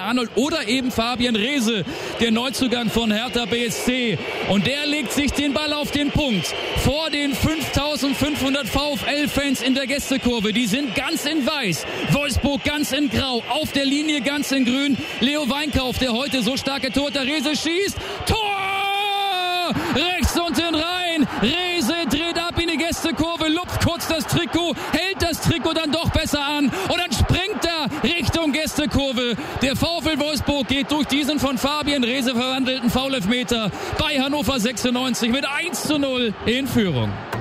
Arnold oder eben Fabian Reese, der Neuzugang von Hertha BSC. Und der legt sich den Ball auf den Punkt vor den 5500 VfL-Fans in der Gästekurve. Die sind ganz in weiß, Wolfsburg ganz in grau, auf der Linie ganz in grün. Leo Weinkauf, der heute so starke Torhüter Reese schießt. Tor! Rechts unten rein. Reese dreht ab in die Gästekurve, lupft kurz das Trikot, hält das Trikot dann doch besser an und dann springt er Richtung Gästekurve. Der VfL Wolfsburg geht durch diesen von Fabian Reese verwandelten Foulelfmeter bei Hannover 96 mit 1:0 in Führung.